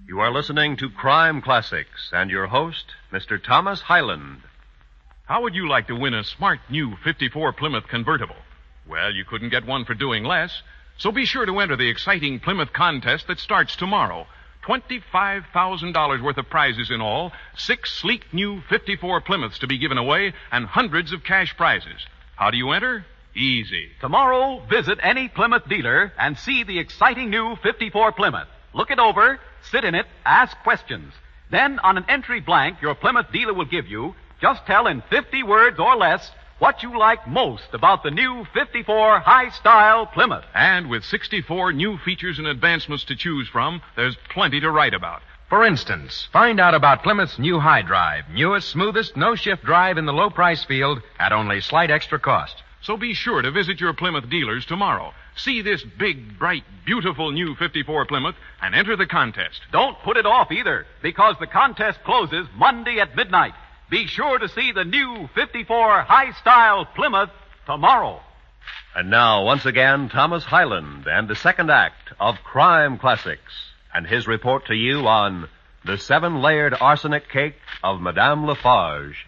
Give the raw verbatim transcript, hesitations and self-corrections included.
You are listening to Crime Classics and your host, Mister Thomas Hyland. How would you like to win a smart new fifty-four Plymouth convertible? Well, you couldn't get one for doing less, so be sure to enter the exciting Plymouth contest that starts tomorrow. twenty-five thousand dollars worth of prizes in all, six sleek new fifty-four Plymouths to be given away, and hundreds of cash prizes. How do you enter? Easy. Tomorrow, visit any Plymouth dealer and see the exciting new fifty-four Plymouth. Look it over, sit in it, ask questions. Then, on an entry blank your Plymouth dealer will give you, just tell in fifty words or less what you like most about the new fifty-four high-style Plymouth. And with sixty-four new features and advancements to choose from, there's plenty to write about. For instance, find out about Plymouth's new High Drive, newest, smoothest, no-shift drive in the low-price field at only slight extra cost. So be sure to visit your Plymouth dealers tomorrow. See this big, bright, beautiful new fifty-four Plymouth and enter the contest. Don't put it off either, because the contest closes Monday at midnight. Be sure to see the new fifty-four high-style Plymouth tomorrow. And now, once again, Thomas Hyland and the second act of Crime Classics and his report to you on The Seven-Layered Arsenic Cake of Madame Lafarge.